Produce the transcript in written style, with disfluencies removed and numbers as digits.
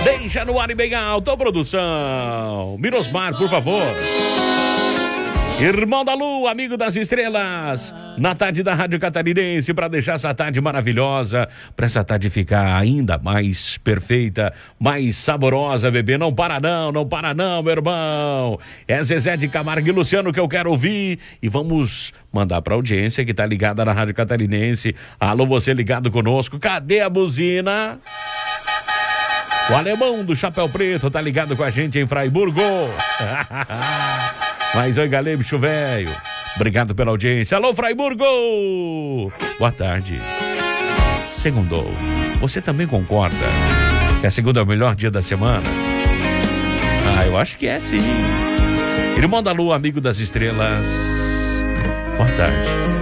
Deixa no ar e bem alto, produção. Mirosmar, por favor. Irmão da Lua, amigo das estrelas, na tarde da Rádio Catarinense, para deixar essa tarde maravilhosa, para essa tarde ficar ainda mais perfeita, mais saborosa, bebê. Não para não, meu irmão. É Zezé de Camargo e Luciano que eu quero ouvir e vamos mandar para a audiência que tá ligada na Rádio Catarinense. Alô, você ligado conosco, cadê a buzina? O alemão do Chapéu Preto tá ligado com a gente em Fraiburgo. Mas oi, galera, bicho velho. Obrigado pela audiência. Alô, Fraiburgo! Boa tarde. Segundou. Você também concorda que a segunda é o melhor dia da semana? Ah, eu acho que é sim. Irmão da Lua, amigo das estrelas. Boa tarde.